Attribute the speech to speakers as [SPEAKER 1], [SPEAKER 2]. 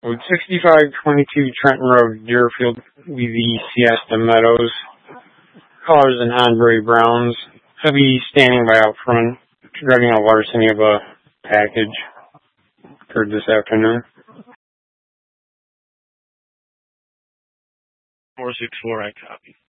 [SPEAKER 1] Road 6522 Trenton Road, Deerfield, VV Siesta Meadows. Colors in Andre Browns. Heavy standing by out front, regarding a larceny of a package occurred this afternoon.
[SPEAKER 2] 464, I copy.